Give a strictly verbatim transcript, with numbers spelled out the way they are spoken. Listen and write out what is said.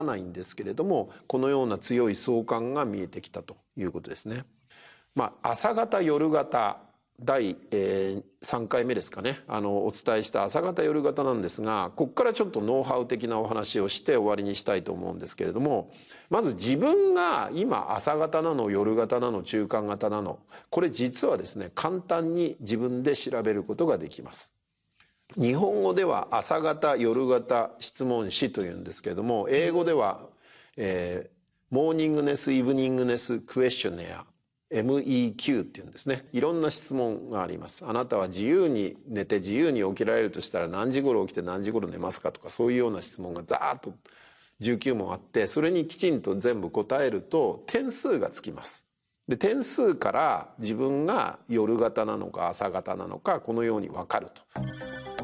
ないんですけれども、このような強い相関が見えてきたということですね。まあ、朝型夜型だい、えー、さんかいめですかね、あのお伝えした朝型夜型なんですが、ここからちょっとノウハウ的なお話をして終わりにしたいと思うんですけれども、まず自分が今朝型なの夜型なの中間型なの、これ実はですね、簡単に自分で調べることができます。日本語では朝型夜型質問紙というんですけれども、英語では、えー、モーニングネスイブニングネスクエスチョネア エムイーキュー っていうんですね。いろんな質問があります。あなたは自由に寝て自由に起きられるとしたら何時頃起きて何時頃寝ますかとか、そういうような質問がざーっとじゅうきゅうもんあって、それにきちんと全部答えると点数がつきます。で、点数から自分が夜型なのか朝型なのか、このように分かると。